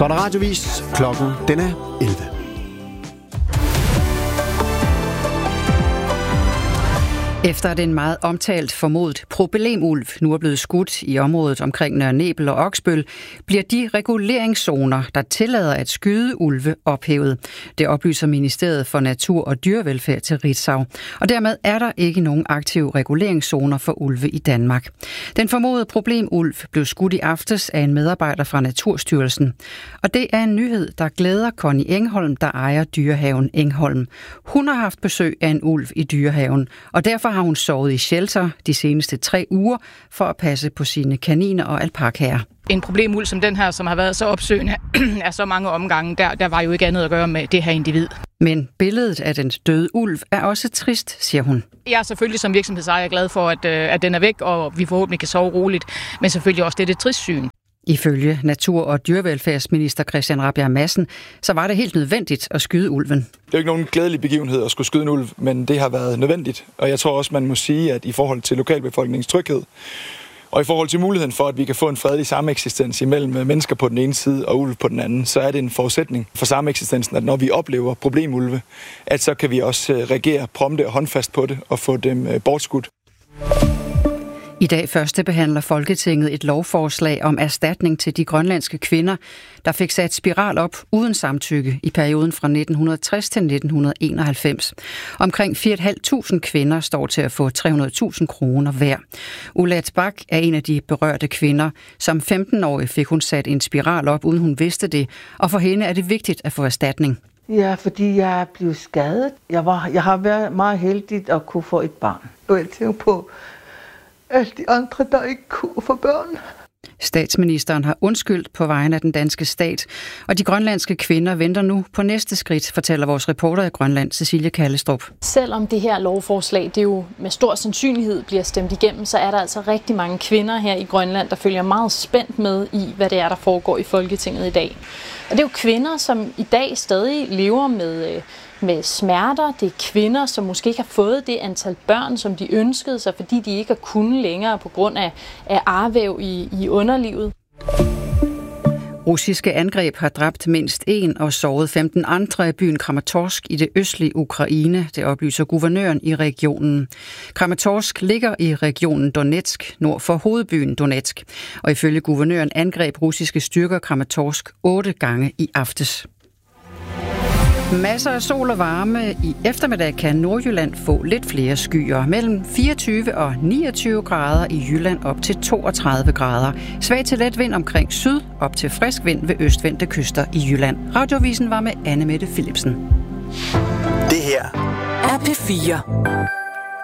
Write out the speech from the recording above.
Så er der radiovis. Klokken den er 11. Efter at en meget omtalt formodet problemulv nu er blevet skudt i området omkring Nørre Nebel og Oksbøl, bliver de reguleringszoner, der tillader at skyde ulve, ophævet. Det oplyser Ministeriet for Natur og Dyrevelfærd til Ritzau. Og dermed er der ikke nogen aktive reguleringszoner for ulve i Danmark. Den formodede problemulv blev skudt i aftes af en medarbejder fra Naturstyrelsen. Og det er en nyhed, der glæder Connie Engholm, der ejer dyrehaven Engholm. Hun har haft besøg af en ulv i dyrehaven, og derfor har hun sovet i shelter de seneste 3 uger for at passe på sine kaniner og alpakaer. En problemulv som den her, som har været så opsøgende af så mange omgange, der var jo ikke andet at gøre med det her individ. Men billedet af den døde ulv er også trist, siger hun. Jeg er selvfølgelig som virksomhedsejer glad for, at den er væk, og vi forhåbentlig kan sove roligt, men selvfølgelig også det er et trist syn. Ifølge natur- og dyrevelfærdsminister Christian Rabjerg Madsen, så var det helt nødvendigt at skyde ulven. Det er jo ikke nogen glædelig begivenhed at skulle skyde en ulv, men det har været nødvendigt. Og jeg tror også, man må sige, at i forhold til lokalbefolkningens tryghed, og i forhold til muligheden for, at vi kan få en fredelig sameksistens imellem mennesker på den ene side og ulv på den anden, så er det en forudsætning for sameksistensen, at når vi oplever problemulve, at så kan vi også reagere prompte og håndfast på det og få dem bortskudt. I dag førstebehandler Folketinget et lovforslag om erstatning til de grønlandske kvinder, der fik sat spiral op uden samtykke i perioden fra 1960 til 1991. Omkring 4.500 kvinder står til at få 300.000 kroner hver. Ulat Bak er en af de berørte kvinder. Som 15-årig fik hun sat en spiral op, uden hun vidste det, og for hende er det vigtigt at få erstatning. Ja, fordi jeg blev skadet. Jeg har været meget heldig at kunne få et barn. Og jeg tænker på alle de andre, der ikke kunne få børn. Statsministeren har undskyldt på vegne af den danske stat, og de grønlandske kvinder venter nu på næste skridt, fortæller vores reporter i Grønland, Cecilie Kallestrup. Selvom det her lovforslag det jo med stor sandsynlighed bliver stemt igennem, så er der altså rigtig mange kvinder her i Grønland, der følger meget spændt med i, hvad det er, der foregår i Folketinget i dag. Og det er jo kvinder, som i dag stadig lever med smerter. Det er kvinder, som måske ikke har fået det antal børn, som de ønskede sig, fordi de ikke har kunnet længere på grund af arvæv i underlivet. Russiske angreb har dræbt mindst 1 og såret 15 andre i byen Kramatorsk i det østlige Ukraine, det oplyser guvernøren i regionen. Kramatorsk ligger i regionen Donetsk, nord for hovedbyen Donetsk, og ifølge guvernøren angreb russiske styrker Kramatorsk 8 gange i aftes. Masser af sol og varme. I eftermiddag kan Nordjylland få lidt flere skyer. Mellem 24 og 29 grader i Jylland op til 32 grader. Svag til let vind omkring syd, op til frisk vind ved østvendte kyster i Jylland. Radioavisen var med Anne Mette Philipsen. Det her er P4.